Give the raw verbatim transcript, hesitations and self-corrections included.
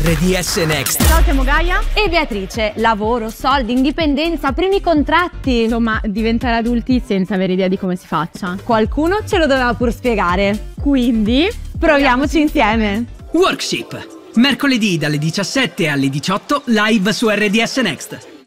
R D S Next. Ciao, siamo Gaia e Beatrice. Lavoro, soldi, indipendenza, primi contratti. Insomma, diventare adulti senza avere idea di come si faccia. Qualcuno ce lo doveva pur spiegare. Quindi, proviamoci insieme. Workship. Mercoledì dalle diciassette alle diciotto live su R D S Next.